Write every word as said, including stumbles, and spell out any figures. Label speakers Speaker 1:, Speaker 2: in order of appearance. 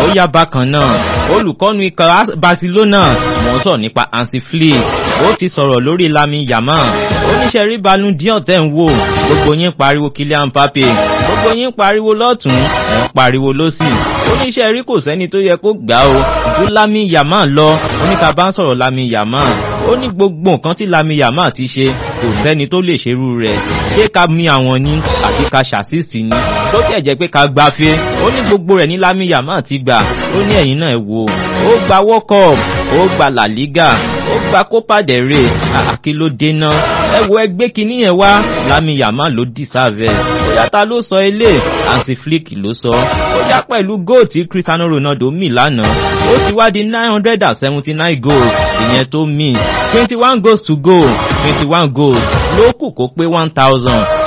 Speaker 1: ó yá bákan náà olùkọ́nu ikọ̀ Barcelona mọ̀ ń sọ nípa Hansi Flick ó ti sọ̀rọ̀ lórí Lamine Yamal oníṣẹ́ rí Ballon d'Or tẹ̀ ń wò gbogbo yín pariwo Kylian Mbappe gbogbo yín pariwo lọ́tún ẹ̀ ń pariwo lọ́sì oníṣẹ́ rí kò sẹ́ni tó yẹ kó gbà ó ju Lamine Yamal lọ oníka bá ń sọ̀rọ̀ Lamine Yamal ó ní gbogbo nǹkan tí Lamine Yamal ti ṣe kò sẹ́ni tó lè ṣerú rẹ̀ ṣé ká mi àwọn ní àti ká ṣàṣìṣì ní tó tẹ̀ jẹ́ pé ká gbafẹ́ ó ní gbogbo rẹ̀ ní Lamine Yamal ti gbà ó ní ẹ̀yìn náà wò ó gba World Cup ó gba La Liga ó gba Copa del Rey àkí ló dé náà ẹ wo ẹgbẹ́ kínní yẹn wá Lamine Yamal ló deserve ẹ̀ ó yàtá ló sọ ilé Hansi Flick ló sọ ó já pẹ̀lú goal tí Cristiano Ronaldo mì lánàá ó ti wá di nine hundred and seventy nine goals ìyẹn tó mì twenty one goals to go twenty one goals ló kù kó pé one thousand